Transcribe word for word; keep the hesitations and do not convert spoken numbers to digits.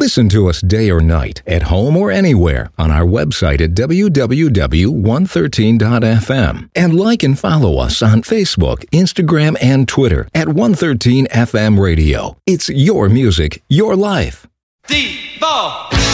Listen to us day or night, at home or anywhere, on our website at w w w dot one thirteen dot f m. And like and follow us on Facebook, Instagram, and Twitter at one thirteen F M Radio. It's your music, your life. Devo!